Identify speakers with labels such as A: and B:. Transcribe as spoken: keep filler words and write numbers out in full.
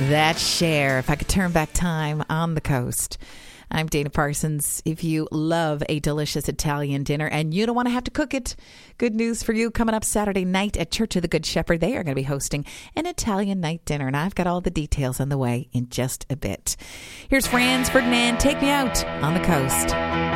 A: That Cher, If I Could Turn Back Time on the Coast. I'm Dana Parsons. If you love a delicious Italian dinner and you don't want to have to cook it, good news for you. Coming up Saturday night at Church of the Good Shepherd, they are going to be hosting an Italian night dinner, and I've got all the details on the way in just a bit. Here's Franz Ferdinand, Take Me Out on the Coast.